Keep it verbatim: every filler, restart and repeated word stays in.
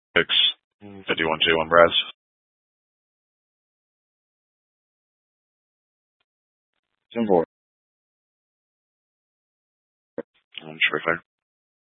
six, fifty-one two on Braz. ten four. Um, should be clear.